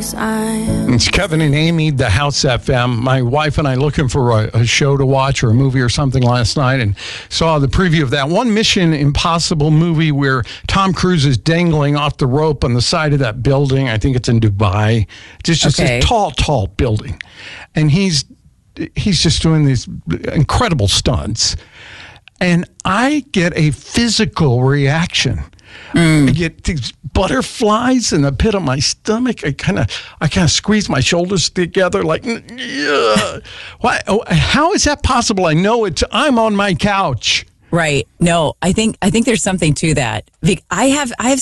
It's Kevin and Amy, the House FM. My wife and I looking for a show to watch or a movie or something last night and saw the preview of that one Mission Impossible movie where Tom Cruise is dangling off the rope on the side of that building. I think it's in Dubai. Just a tall building. And he's just doing these incredible stunts. And I get a physical reaction. I get these butterflies in the pit of my stomach. I kind of squeeze my shoulders together like, yeah. Why? How is that possible? I know I'm on my couch. Right. No, I think there's something to that. I have a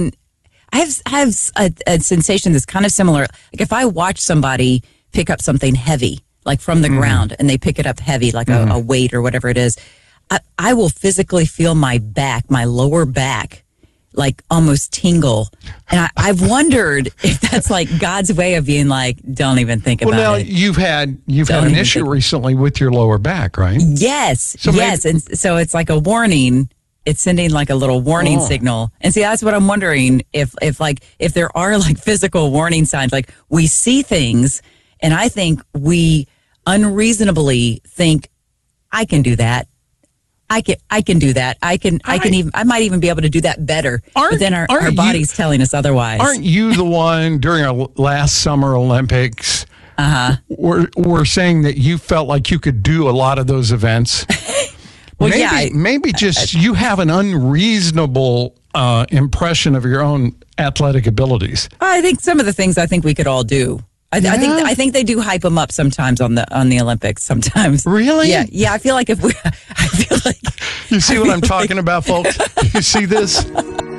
sensation that's kind of similar. Like if I watch somebody pick up something heavy, like from the ground, and they pick it up heavy, like a weight or whatever it is, I will physically feel my lower back, like almost tingle. And I've wondered if that's like God's way of being like, don't even think about it. Well, now you've had an issue recently with your lower back, right? Yes. And so it's like a warning. It's sending like a little warning signal. And see, that's what I'm wondering if there are like physical warning signs, like we see things and I think we unreasonably think I can do that. I can do that. I might even be able to do that better. But then our body's telling us otherwise. Aren't you the one during our last Summer Olympics? Were saying that you felt like you could do a lot of those events. Well, maybe just you have an unreasonable impression of your own athletic abilities. I think some of the things we could all do. I think they do hype them up sometimes on the Olympics. Sometimes, really, yeah. I feel like you see what I'm talking about, folks. You see this.